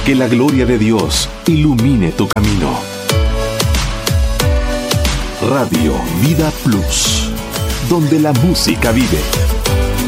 Que la gloria de Dios ilumine tu camino. Radio Vida Plus, donde la música vive.